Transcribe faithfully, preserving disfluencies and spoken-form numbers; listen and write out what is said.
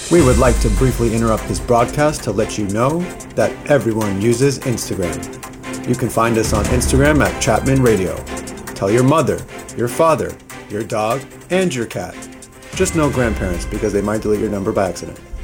We would like to briefly interrupt this broadcast to let you know that everyone uses Instagram. You can find us on Instagram at Chapman Radio. Tell your mother, your father, your dog, and your cat. Just no grandparents because they might delete your number by accident.